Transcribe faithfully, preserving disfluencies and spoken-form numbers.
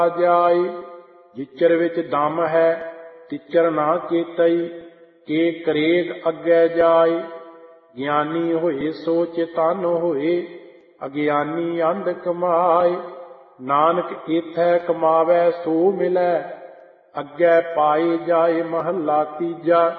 ਜਾਏ। ਜਿਚਰ ਵਿੱਚ ਦਮ ਹੈ ਤਿਚਰ ਨਾ ਚੇਤਈ, ਕੇ ਕਰੇਗ ਅੱਗੇ ਜਾਏ। ਗਿਆਨੀ ਹੋਏ ਸੋ ਚੇਤਨ ਹੋਏ, ਅਗਿਆਨੀ ਅੰਧ ਕਮਾਏ। ਨਾਨਕ ਏਥੈ ਕਮਾਵੈ ਸੋ ਮਿਲੈ, ਅੱਗੇ ਪਾਏ ਜਾਏ ਮਹੱਲਾ ਤੀਜਾ।